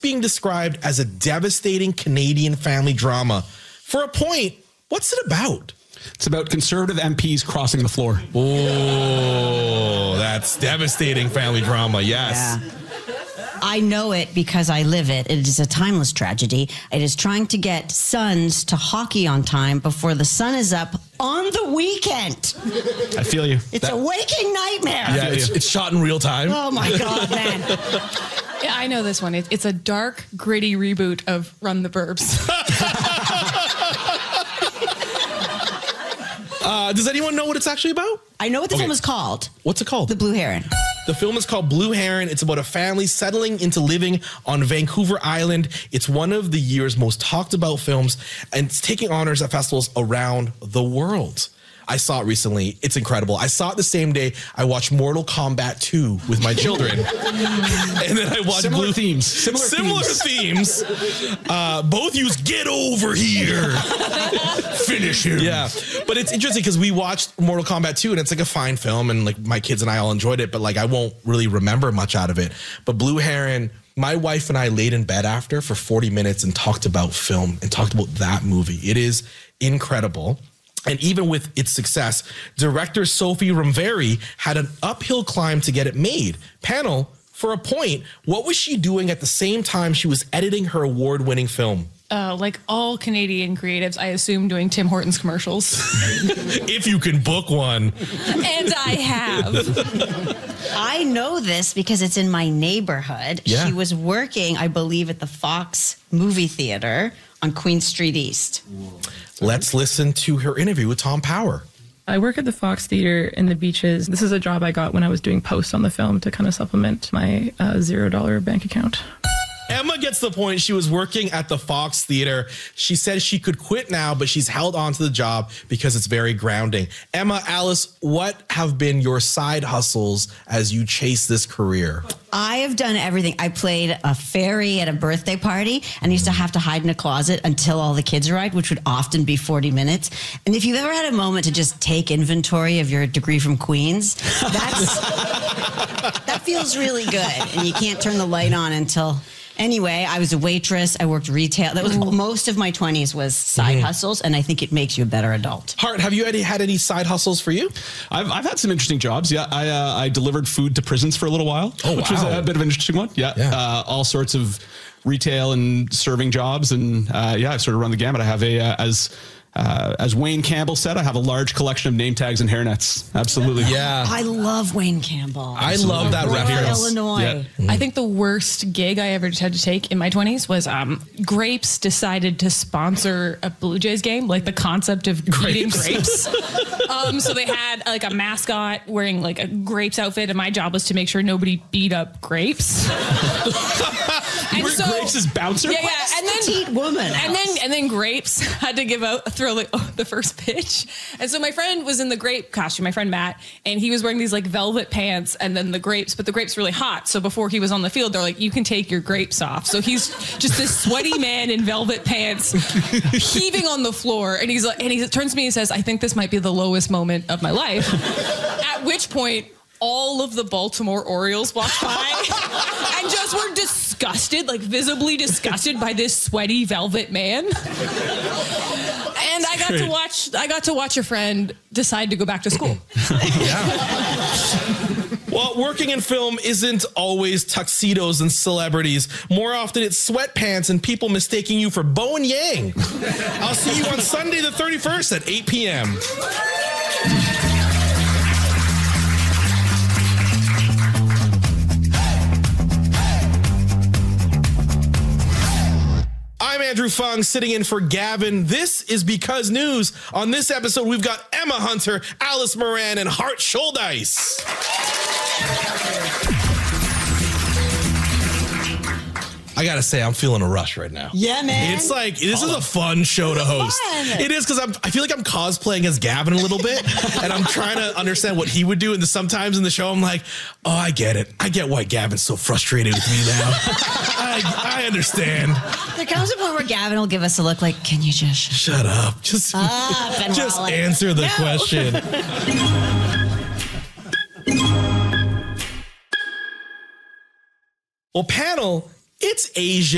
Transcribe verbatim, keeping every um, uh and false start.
being described as a devastating Canadian family drama. For a point, what's it about? It's about conservative M Ps crossing the floor. Oh, that's devastating family drama. Yes. Yeah. I know it because I live it. It is a timeless tragedy. It is trying to get sons to hockey on time before the sun is up on the weekend. I feel you. It's That- a waking nightmare. Yeah, it's, it's shot in real time. Oh my God, man. Yeah, I know this one. It, it's a dark, gritty reboot of Run the Burbs. Uh, does anyone know what it's actually about? I know what the Okay. film is called. What's it called? The Blue Heron. The film is called Blue Heron. It's about a family settling into living on Vancouver Island. It's one of the year's most talked about films, and it's taking honors at festivals around the world. I saw it recently. It's incredible. I saw it the same day I watched Mortal Kombat two with my children. And then I watched Similar Blue themes. Similar, Similar themes. Uh, both use get over here. Finish him. Yeah. But it's interesting because we watched Mortal Kombat two and it's like a fine film and like my kids and I all enjoyed it, but like I won't really remember much out of it. But Blue Heron, my wife and I laid in bed after for forty minutes and talked about film and talked about that movie. It is incredible. And even with its success, director Sophie Romveri had an uphill climb to get it made. Panel, for a point, what was she doing at the same time she was editing her award-winning film? Uh, like all Canadian creatives, I assume doing Tim Hortons commercials. If you can book one. And I have. I know this because it's in my neighborhood. Yeah. She was working, I believe, at the Fox movie theater on Queen Street East. Let's listen to her interview with Tom Power. I work at the Fox Theater in the Beaches. This is a job I got when I was doing posts on the film to kind of supplement my uh, zero dollar bank account. Emma gets the point. She was working at the Fox Theater. She said she could quit now, but she's held on to the job because it's very grounding. Emma, Alice, what have been your side hustles as you chase this career? I have done everything. I played a fairy at a birthday party and used to have to hide in a closet until all the kids arrived, which would often be forty minutes. And if you've ever had a moment to just take inventory of your degree from Queens, that's that feels really good. And you can't turn the light on until... Anyway, I was a waitress. I worked retail. That was most of my twenties was side mm-hmm. hustles, and I think it makes you a better adult. Hart, have you any, had any side hustles for you? I've, I've had some interesting jobs. Yeah, I uh, I delivered food to prisons for a little while, oh, which wow. was a bit of an interesting one. Yeah, yeah. Uh, all sorts of retail and serving jobs, and uh, yeah, I've sort of run the gamut. I have a uh, as. Uh, as Wayne Campbell said, I have a large collection of name tags and hairnets. Absolutely. Yeah. I love Wayne Campbell. I Absolutely. love that reference. Illinois. Yeah. Mm-hmm. I think the worst gig I ever had to take in my twenties was um, Grapes decided to sponsor a Blue Jays game, like the concept of grapes. eating grapes. um, so they had like a mascot wearing like a Grapes outfit, and my job was to make sure nobody beat up Grapes. You were so, Grapes' bouncer? Yeah, yeah. And then petite woman. And then and then Grapes had to give out throw like oh, the first pitch. And so my friend was in the grape costume, my friend Matt, and he was wearing these like velvet pants and then the grapes, but the grapes were really hot. So before he was on the field, they're like, you can take your grapes off. So he's just this sweaty man in velvet pants heaving on the floor. And he's like, and he turns to me and says, I think this might be the lowest moment of my life. At which point, all of the Baltimore Orioles walked by and just were disgusted, like visibly disgusted by this sweaty velvet man. And I got to watch I got to watch a friend decide to go back to school. Yeah. Well, working in film isn't always tuxedos and celebrities. More often it's sweatpants and people mistaking you for Bowen Yang. I'll see you on Sunday the thirty-first at eight p.m. I'm Andrew Fung, sitting in for Gavin. This is Because News. On this episode, we've got Emma Hunter, Alice Moran, and Hart Schuldeis. I gotta say, I'm feeling a rush right now. Yeah, man. It's like, this is a fun show to host. Fun. It is, because I'm I feel like I'm cosplaying as Gavin a little bit, and I'm trying to understand what he would do. And sometimes in the show, I'm like, oh, I get it. I get why Gavin's so frustrated with me now. I, I understand. There comes a point where Gavin will give us a look like, can you just shut up? Just, up and just roll it. answer the No. question. Well, panel, it's Asian.